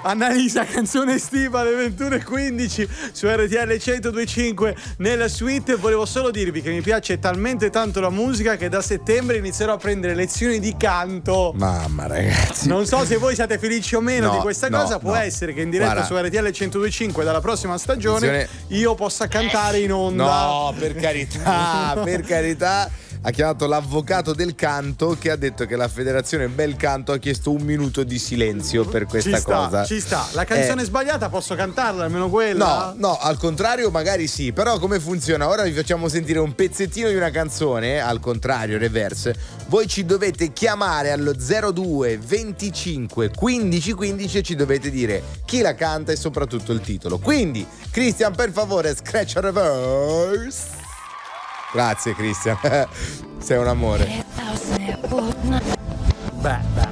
Annalisa, canzone estiva alle 21:15 su RTL 102.5 nella suite. Volevo solo dirvi che mi piace talmente tanto la musica che da settembre inizierò a prendere lezioni di canto. Mamma, ragazzi, non so se voi siate felici o meno di questa cosa. Può no. essere che in diretta su RTL 102.5 dalla prossima stagione io possa cantare in onda. No, per carità, per carità. Ha chiamato l'avvocato del canto che ha detto che la federazione Bel Canto ha chiesto 1 minuto di silenzio per questa cosa. Ci sta. La canzone sbagliata posso cantarla, almeno quella? No, al contrario magari sì. Però come funziona? Ora vi facciamo sentire un pezzettino di una canzone, al contrario, reverse. Voi ci dovete chiamare allo 02 25 15 15 e ci dovete dire chi la canta e soprattutto il titolo. Quindi, Christian, per favore, scratch a reverse. Grazie Christian, sei un amore. Beh.